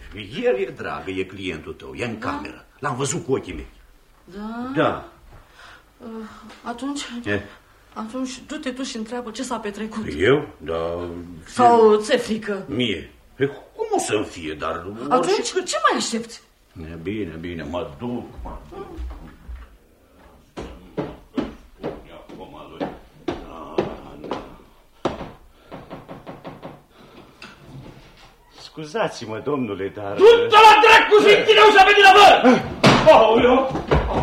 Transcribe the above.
El e dragă, e clientul tău, e în cameră. L-am văzut cu ochii mei. Da? Da. Atunci du-te tu și întreabă ce s-a petrecut. Eu? Da. Sau ți-e frică? Mie? Cum o să-mi fie, dar... Atunci ce mai aștepți? Bine, mă duc. Scuzați-mă, domnule, dar... Du-te la dracu, Zintine, o să veni la vă!